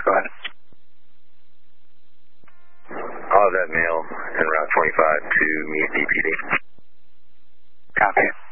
go ahead. I'll have that male en route 25 to meet DPD. Copy.